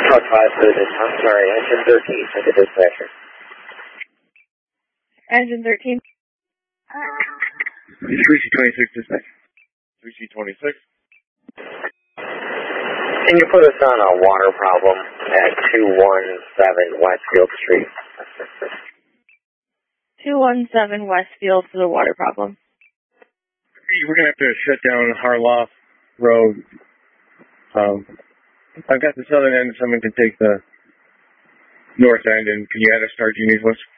Code 5 for this. I'm sorry, engine 13 for the dispatcher. Engine 13. 3C26 dispatch. 3C26. Can you put us on a water problem at 217 Westfield Street? 217 Westfield for the water problem. We're going to have to shut down Harloff Road. I've got the southern end, someone can take the north end, and can you add a star genius list?